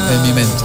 en mi mente.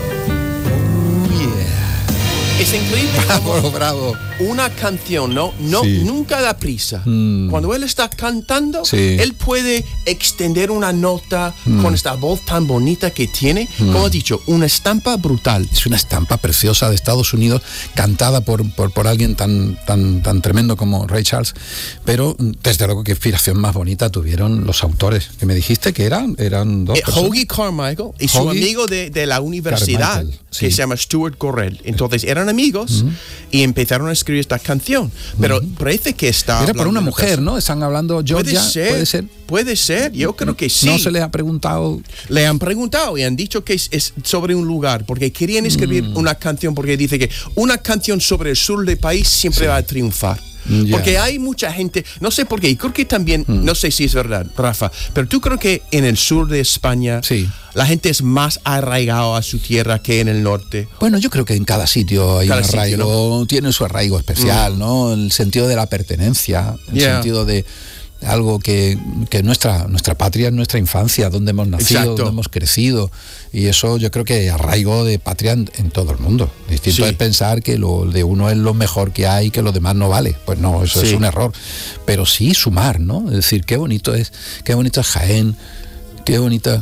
Es increíble. Bravo. Una canción, Sí. nunca da prisa. Cuando él está cantando, Sí. él puede extender una nota con esta voz tan bonita que tiene. Como he dicho, una estampa brutal. Es una estampa preciosa de Estados Unidos, cantada por alguien tan tremendo como Ray Charles. Pero desde luego, qué inspiración más bonita tuvieron los autores que me dijiste que eran dos personas. Hoagy Carmichael y su Hoagy amigo de la universidad, Carmichael, sí. que se llama Stuart Gorrell. Entonces eran amigos y empezaron a escribir esta canción. Pero parece que está... Era por una mujer, ¿no? Están hablando Georgia. Puede ser, yo creo que sí. No se le ha preguntado. Le han preguntado y han dicho que es sobre un lugar, porque querían escribir una canción, porque dice que una canción sobre el sur del país siempre va a triunfar. Porque hay mucha gente, no sé por qué, y creo que también, no sé si es verdad, Rafa, pero tú creo que en el sur de España la gente es más arraigada a su tierra que en el norte. Bueno, yo creo que en cada sitio hay un arraigo, tiene su arraigo especial, ¿no? El sentido de la pertenencia, el sentido de algo que nuestra patria es nuestra infancia, donde hemos nacido, donde hemos crecido, y eso yo creo que arraigo de patria en todo el mundo. Distinto es pensar que lo de uno es lo mejor que hay, que lo demás no vale. Pues no, eso es un error. Pero sí sumar, ¿no? Es decir, qué bonito es Jaén, qué bonita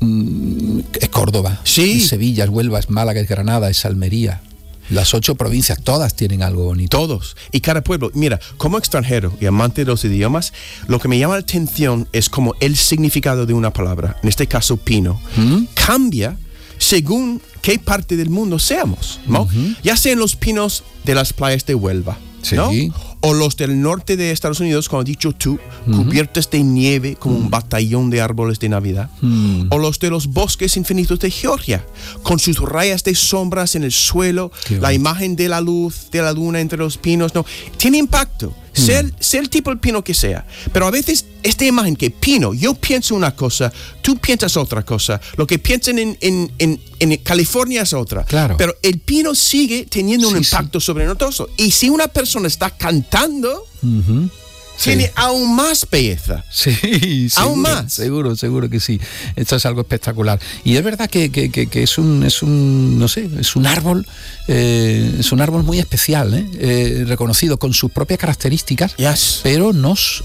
es Córdoba, es Sevilla, es Huelva, es Málaga, es Granada, es Almería. Las 8 provincias, todas tienen algo bonito. Todos. Y cada pueblo. Mira, como extranjero y amante de los idiomas, lo que me llama la atención es como el significado de una palabra, en este caso pino, cambia según qué parte del mundo seamos, ¿no? Ya sean los pinos de las playas de Huelva, ¿no? O los del norte de Estados Unidos, como has dicho tú, cubiertos de nieve como un batallón de árboles de Navidad. O los de los bosques infinitos de Georgia, con sus rayas de sombras en el suelo, la imagen de la luz, de la luna entre los pinos, ¿no? Tiene impacto, sea el tipo de pino que sea. Pero a veces esta imagen que pino, yo pienso una cosa, tú piensas otra cosa, lo que piensan en California es otra. Claro. Pero el pino sigue teniendo un impacto sobre nosotros. Y si una persona está cantando, tiene aún más belleza. Sí, aún más. Seguro que sí. Esto es algo espectacular. Y es verdad que es un no sé, es un árbol muy especial, reconocido con sus propias características, pero nos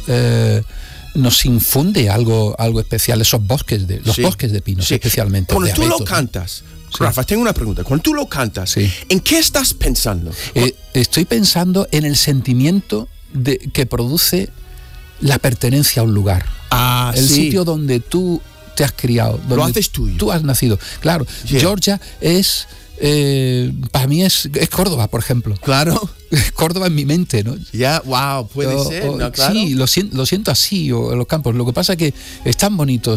infunde algo especial, esos bosques de pinos, especialmente. Cuando tú lo cantas, Rafa, tengo una pregunta. Cuando tú lo cantas, ¿en qué estás pensando? Estoy pensando en el sentimiento que produce la pertenencia a un lugar. El sitio donde tú te has criado, donde lo haces tuyo. Tú has nacido. Claro, Georgia es... para mí es Córdoba, por ejemplo. Claro. Córdoba en mi mente, ¿no? Puede ser, ¿no? Claro. Sí, lo siento así, en los campos. Lo que pasa es que es tan bonito,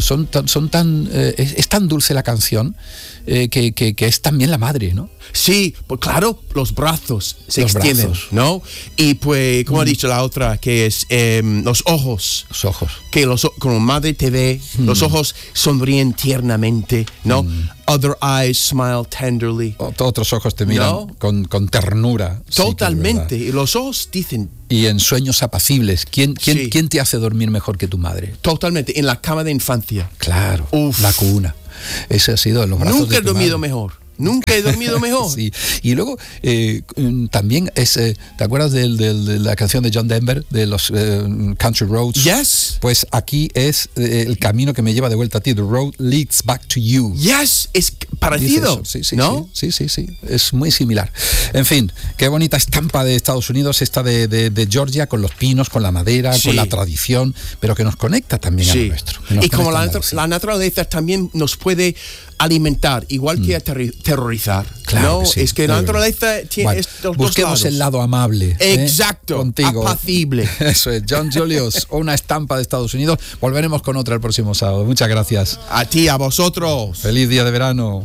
es tan dulce la canción, que es también la madre, ¿no? Sí, pues claro, los brazos se extienden, ¿no? Y pues, como ha dicho la otra, que es los ojos. Los ojos. Que como madre te ve, los ojos sonríen tiernamente, ¿no? Other eyes smile tenderly. Otros ojos te miran con ternura. Totalmente. Y los ojos dicen... Y en sueños apacibles. ¿Quién te hace dormir mejor que tu madre? Totalmente. En la cama de infancia. Claro. La cuna. Ese ha sido en los brazos de tu madre. Nunca he dormido mejor. Nunca he dormido mejor. Sí. Y luego también ¿te acuerdas de la canción de John Denver, de los Country Roads? Yes. Pues aquí es el camino que me lleva de vuelta a ti. The road leads back to you. Yes, es parecido. Sí, ¿no? Sí. Es muy similar. En fin, qué bonita estampa de Estados Unidos esta de Georgia, con los pinos, con la madera, con la tradición, pero que nos conecta también a lo nuestro. Y como la naturaleza también nos puede alimentar, igual que terrorizar. Claro, ¿no? Es que la naturaleza tiene estos busquemos dos lados. El lado amable. Exacto. Contigo. Apacible. Eso es. John Julius, una estampa de Estados Unidos. Volveremos con otra el próximo sábado. Muchas gracias. A ti, a vosotros. Feliz día de verano.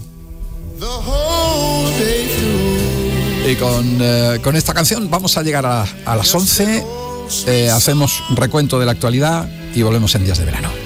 Y con esta canción vamos a llegar a las 11. Hacemos recuento de la actualidad y volvemos en días de verano.